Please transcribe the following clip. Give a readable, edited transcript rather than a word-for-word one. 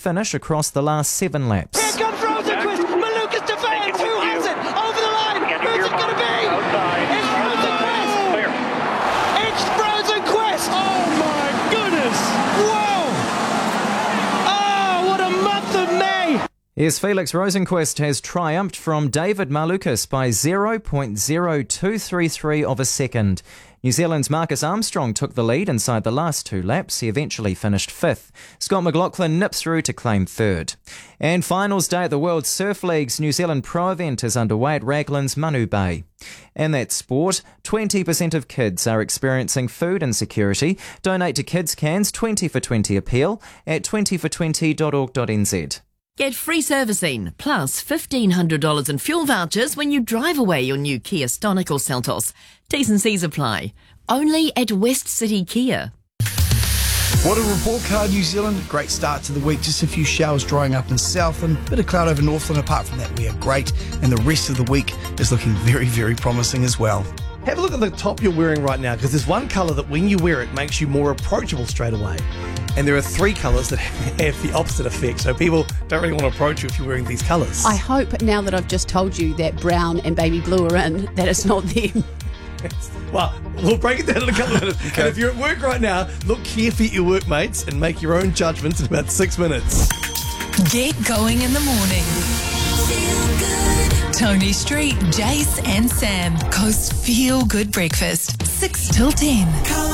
finish across the last 7 laps. Here comes Rosenquist. Malukas to fans. Who has it? Over the line. Who's it going to be? It's Rosenquist. It's Rosenquist. Oh my goodness! Whoa! Oh, what a month of May! Yes, Felix Rosenquist has triumphed from David Malukas by 0.0233 of a second. New Zealand's Marcus Armstrong took the lead inside the last 2 laps. He eventually finished 5th. Scott McLaughlin nipped through to claim 3rd. And finals day at the World Surf League's New Zealand Pro event is underway at Raglan's Manu Bay. In that sport, 20% of kids are experiencing food insecurity. Donate to Kids Cans 20 for 20 appeal at 20for20.org.nz. Get free servicing, plus $1,500 in fuel vouchers when you drive away your new Kia Stonic or Seltos. T's and C's apply. Only at West City Kia. What a report card, New Zealand. Great start to the week. Just a few showers drying up in Southland. Bit of cloud over Northland. Apart from that, we are great. And the rest of the week is looking very, very promising as well. Have a look at the top you're wearing right now, because there's one colour that when you wear it makes you more approachable straight away. And there are 3 colours that have the opposite effect. So people don't really want to approach you if you're wearing these colours. I hope now that I've just told you that brown and baby blue are in, that it's not them. Well, we'll break it down in a couple of minutes. Okay. And if you're at work right now, look carefully at your workmates and make your own judgments in about 6 minutes. Get going in the morning. Feel good. Tony Street, Jace and Sam. Coast Feel Good Breakfast. 6 till 10.